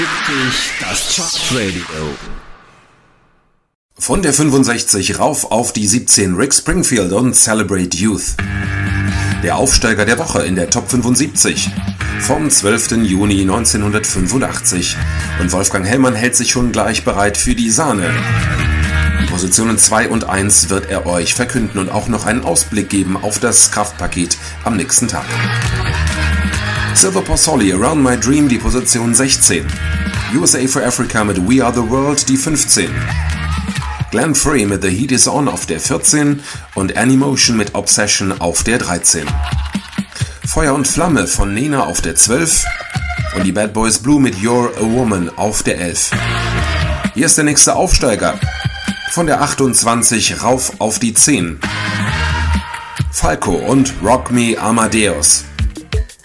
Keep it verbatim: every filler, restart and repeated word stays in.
Das Chartradio. Von der fünfundsechzig rauf auf die siebzehn, Rick Springfield und Celebrate Youth. Der Aufsteiger der Woche in der Top fünfundsiebzig vom zwölften Juni neunzehnhundertfünfundachtzig. Und Wolfgang Hellmann hält sich schon gleich bereit für die Sahne. Die Positionen zwei und eins wird er euch verkünden und auch noch einen Ausblick geben auf das Kraftpaket am nächsten Tag. Silver Pozzoli, Around My Dream, die Position sechzehn. U S A for Africa mit We Are the World, die fünfzehn. Glenn Frey mit The Heat Is On auf der vierzehn und Animotion mit Obsession auf der dreizehn. Feuer und Flamme von Nena auf der zwölf und die Bad Boys Blue mit You're a Woman auf der elf. Hier ist der nächste Aufsteiger. Von der achtundzwanzig rauf auf die zehn. Falco und Rock Me Amadeus.